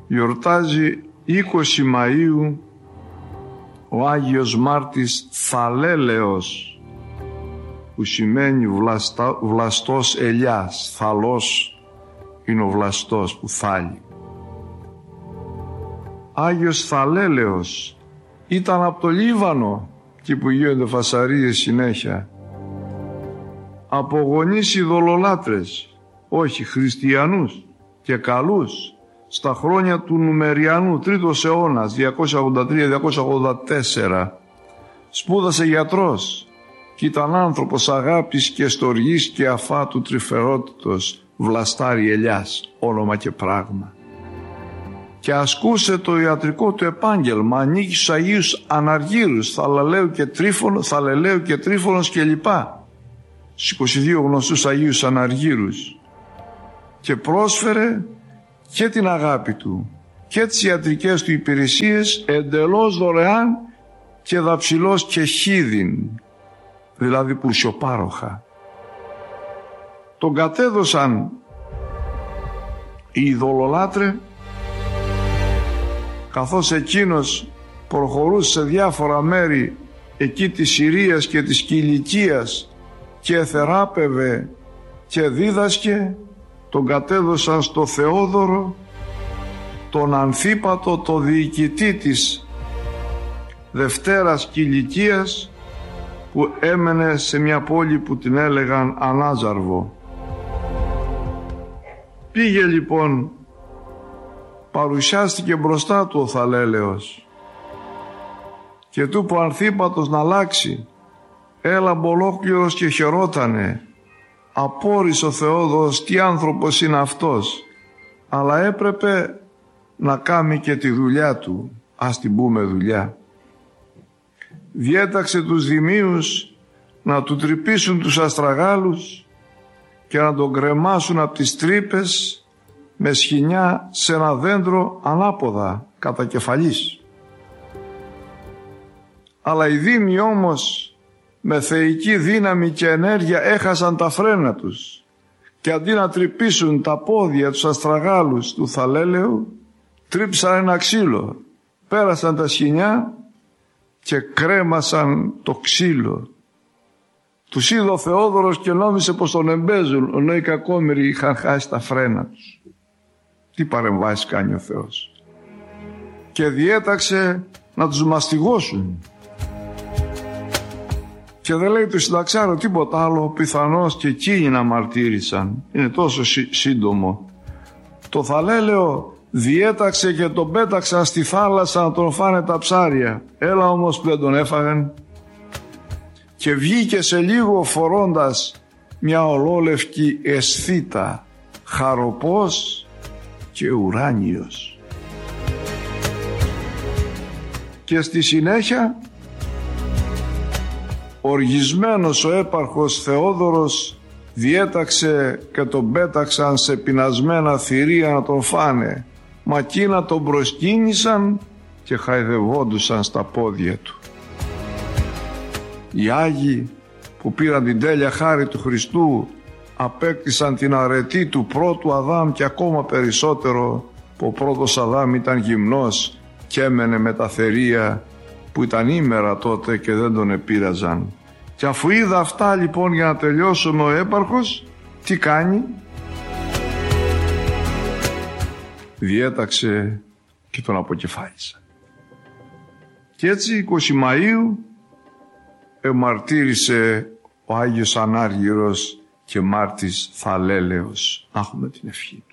γιορτάζει 20 Μαΐου ο Άγιος Μάρτης Θαλέλεος, που σημαίνει βλαστός ελιάς. Θαλός είναι ο βλαστός που θάλει. Άγιος Θαλέλεος ήταν από το Λίβανο, εκεί που γίνονται φασαρίες συνέχεια, από γονείς ειδωλολάτρες, όχι χριστιανούς και καλούς, στα χρόνια του Νουμεριανού, 3ος αιώνας, 283-284, σπούδασε γιατρός και ήταν άνθρωπος αγάπης και στοργής και αφάτου τρυφερότητος, βλαστάρι ελιάς, όνομα και πράγμα. Και ασκούσε το ιατρικό του επάγγελμα, ανήκει στους Αγίους Αναργύρους, Θαλελαίου και Τρίφωνος κλπ. Στους 22 γνωστούς Αγίους Αναργύρους, και πρόσφερε και την αγάπη του και τις ιατρικές του υπηρεσίες εντελώς δωρεάν και δαψιλός και χίδιν, δηλαδή πλουσιοπάροχα. Τον κατέδωσαν οι ειδωλολάτρε, καθώς εκείνος προχωρούσε σε διάφορα μέρη εκεί της Συρίας και της Κιλικίας και θεράπευε και δίδασκε. Τον κατέδωσαν στο Θεόδωρο, τον Ανθίπατο, το διοικητή της Δευτέρας Κιλικίας, που έμενε σε μια πόλη που την έλεγαν Ανάζαρβο. Πήγε λοιπόν, παρουσιάστηκε μπροστά του ο Θαλέλεος και του είπε ο Ανθίπατος να αλλάξει. Έλα ολόκληρος και χαιρότανε. Απόρρισε ο Θεόδωρος τι άνθρωπος είναι αυτός, αλλά έπρεπε να κάνει και τη δουλειά του, ας την πούμε δουλειά. Διέταξε τους δημίους να του τρυπήσουν τους αστραγάλους και να τον κρεμάσουν από τις τρύπες με σχοινιά σε ένα δέντρο ανάποδα, κατά κεφαλής. Αλλά οι δήμοι όμως με θεϊκή δύναμη και ενέργεια έχασαν τα φρένα τους και αντί να τρυπήσουν τα πόδια τους αστραγάλους του Θαλέλεου, τρίψαν ένα ξύλο, πέρασαν τα σχοινιά και κρέμασαν το ξύλο. Τους είδε ο Θεόδωρος και νόμισε πως τον εμπέζουν, ενώ οι κακόμοιροι είχαν χάσει τα φρένα τους. Τι παρεμβάσεις κάνει ο Θεός? Και διέταξε να τους μαστιγώσουν. Και δεν λέει του συνταξάρο τίποτα άλλο, πιθανώς και εκείνοι να μαρτύρησαν. Είναι τόσο σύντομο. Το Θαλέλεο διέταξε και τον πέταξαν στη θάλασσα να τον φάνε τα ψάρια. Έλα όμως που δεν τον έφαγαν. Και βγήκε σε λίγο φορώντας μια ολόλευκη αισθήτα, χαροπός και ουράνιος. Και στη συνέχεια, οργισμένος ο έπαρχος Θεόδωρος διέταξε και τον πέταξαν σε πεινασμένα θηρία να τον φάνε, μα εκείνα τον προσκύνησαν και χαϊδευόντουσαν στα πόδια του. Οι Άγιοι που πήραν την τέλεια χάρη του Χριστού απέκτησαν την αρετή του πρώτου Αδάμ και ακόμα περισσότερο, που ο πρώτος Αδάμ ήταν γυμνός και έμενε με τα θερία που ήταν ήμερα τότε και δεν τον επήραζαν. Και αφού είδα αυτά λοιπόν, για να τελειώσουμε, ο έπαρχος τι κάνει? Διέταξε και τον αποκεφάλισε. Και έτσι 20 Μαΐου εμαρτύρησε ο Άγιος Ανάργυρος και Μάρτης Θαλέλεος. Να έχουμε την ευχή.